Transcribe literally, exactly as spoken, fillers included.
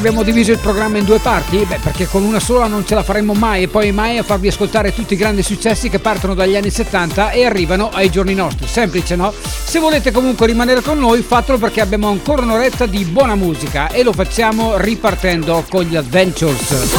Abbiamo diviso il programma in due parti? Beh, perché con una sola non ce la faremmo mai e poi mai a farvi ascoltare tutti i grandi successi che partono dagli anni settanta e arrivano ai giorni nostri. Semplice, no? Se volete comunque rimanere con noi, fatelo, perché abbiamo ancora un'oretta di buona musica e lo facciamo ripartendo con gli Adventures.